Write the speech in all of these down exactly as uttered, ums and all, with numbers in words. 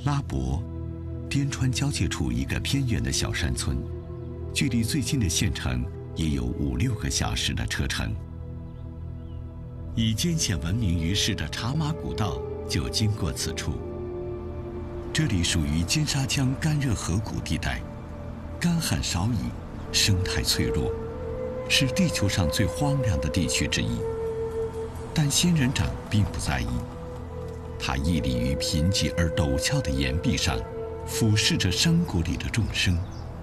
拉伯，滇川交界处一个偏远的小山村，距离最近的县城也有五六个小时的车程。以艰险闻名于世的茶马古道就经过此处。这里属于金沙江干热河谷地带，干旱少雨，生态脆弱，是地球上最荒凉的地区之一。但仙人掌并不在意，它屹立于贫瘠而陡峭的岩壁上，俯视着山谷里的众生。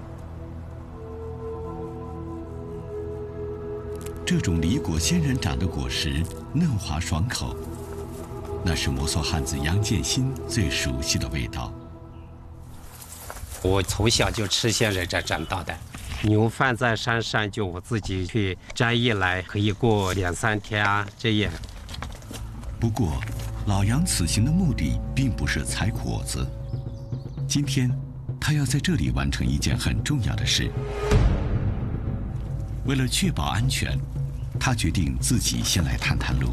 这种离果仙人掌的果实嫩滑爽口，那是摩梭汉子杨建新最熟悉的味道。 我从小就吃仙人掌长大的，牛放在山上就我自己去摘一来，可以过两三天啊这样。 不过，老杨此行的目的并不是采果子，今天他要在这里完成一件很重要的事。为了确保安全，他决定自己先来探探路。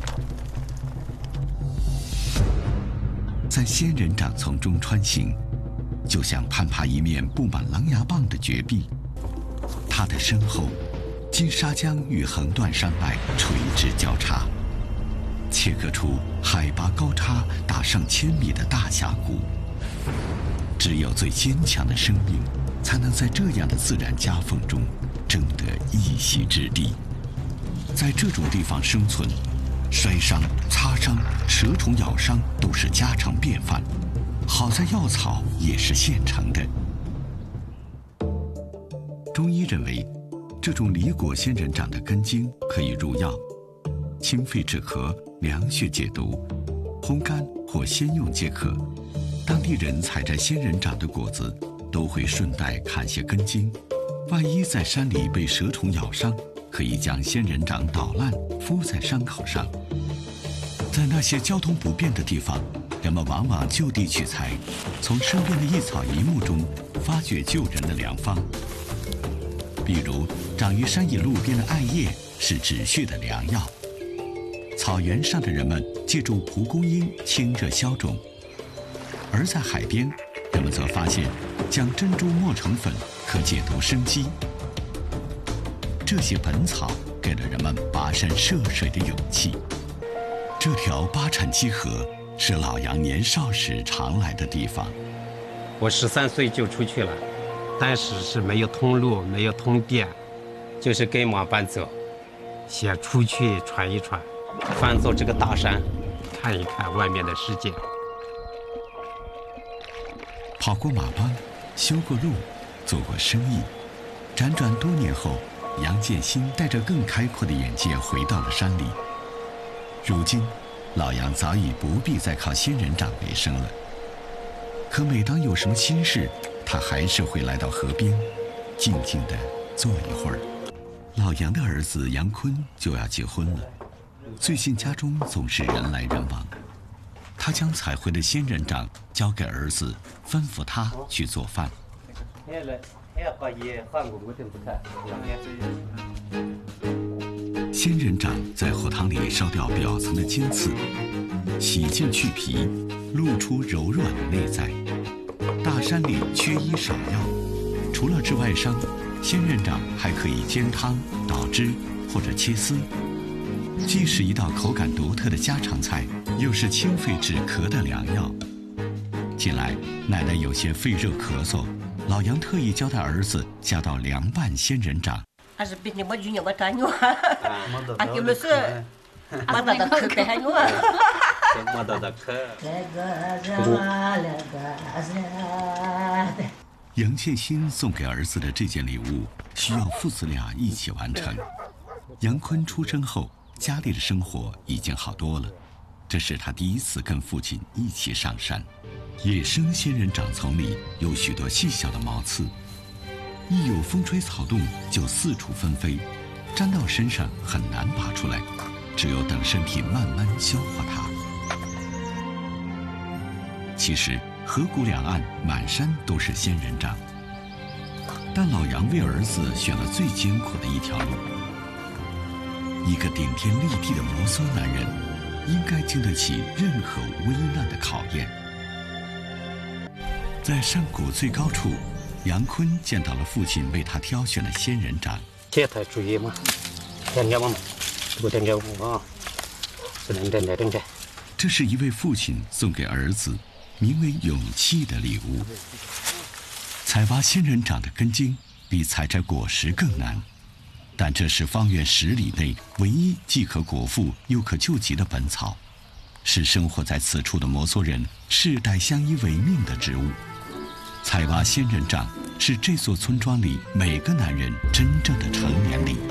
在仙人掌丛中穿行，就像攀爬一面布满狼牙棒的绝壁。他的身后，金沙江与横断山脉垂直交叉，切割出海拔高差达上千米的大峡谷。只有最坚强的生命，才能在这样的自然夹缝中争得一席之地。在这种地方生存，摔伤、擦伤、蛇虫咬伤都是家常便饭。好在药草也是现成的。中医认为，这种离果仙人掌的根茎可以入药，清肺止咳、凉血解毒，烘干或鲜用皆可。当地人采摘仙人掌的果子，都会顺带砍些根茎，万一在山里被蛇虫咬伤，可以将仙人掌捣烂敷在伤口上。在那些交通不便的地方，人们往往就地取材，从身边的一草一木中发掘救人的良方。比如，长于山野路边的艾叶是止血的良药。草原上的人们借助蒲公英清热消肿，而在海边，人们则发现将珍珠磨成粉可解毒生肌。这些本草给了人们跋山涉水的勇气。这条八产基河是老杨年少时常来的地方。 我十三岁就出去了，当时是没有通路，没有通电，就是跟马班走，先出去闯一闯，翻走这个大山，看一看外面的世界。 跑过马帮，修过路，做过生意，辗转多年后，杨建新带着更开阔的眼界回到了山里。如今，老杨早已不必再靠仙人掌为生了。可每当有什么心事，他还是会来到河边，静静地坐一会儿。老杨的儿子杨坤就要结婚了，最近家中总是人来人往。他将采回的仙人掌交给儿子，吩咐他去做饭。仙人掌在火塘里烧掉表层的尖刺，洗净去皮，露出柔软的内在。大山里缺医少药，除了治外伤，仙人掌还可以煎汤、捣汁或者切丝，既是一道口感独特的家常菜，又是清肺止咳的良药。近来奶奶有些肺热咳嗽，老杨特意交代儿子加到凉拌仙人掌。 还是比你们女人我干牛啊！啊，就是说，马到的口干牛啊！ 马到的口。 杨建新送给儿子的这件礼物，需要父子俩一起完成。杨坤出生后，家里的生活已经好多了，这是他第一次跟父亲一起上山。野生仙人掌丛里有许多细小的毛刺，一有风吹草动就四处纷飞，粘到身上很难拔出来，只有等身体慢慢消化它。其实河谷两岸满山都是仙人掌，但老杨为儿子选了最艰苦的一条路。一个顶天立地的摩梭男人，应该经得起任何危难的考验。 在山谷最高处，杨坤见到了父亲为他挑选的仙人掌。 这才注意嘛，点点嘛，多点点啊，是能点点点点。 这是一位父亲送给儿子名为勇气的礼物。采挖仙人掌的根茎比采摘果实更难，但这是方圆十里内唯一既可果腹又可救急的本草，是生活在此处的摩梭人世代相依为命的植物。采挖仙人掌是这座村庄里每个男人真正的成年礼。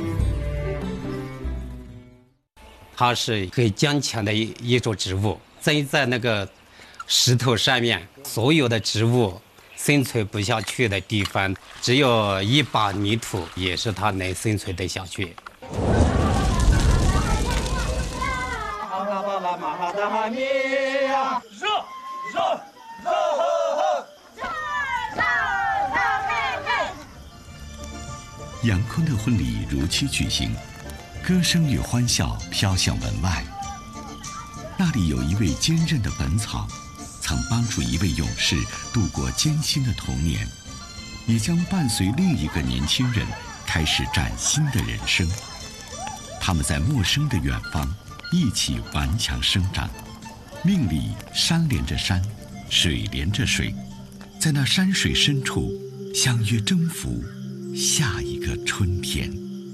它是很坚强的一一种植物，栽在那个石头上面，所有的植物生存不下去的地方，只有一把泥土，也是它能生存得下去。 杨坤的婚礼如期举行，歌声与欢笑飘向门外。那里有一位坚韧的本草，曾帮助一位勇士度过艰辛的童年，也将伴随另一个年轻人开始崭新的人生。他们在陌生的远方一起顽强生长，命里山连着山，水连着水，在那山水深处相约征服下一个春天。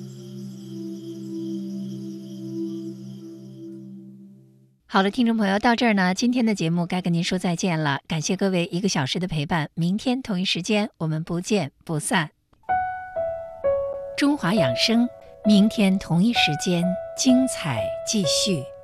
好了，听众朋友，到这儿呢，今天的节目该跟您说再见了。感谢各位一个小时的陪伴，明天同一时间我们不见不散。中华养生，明天同一时间精彩继续。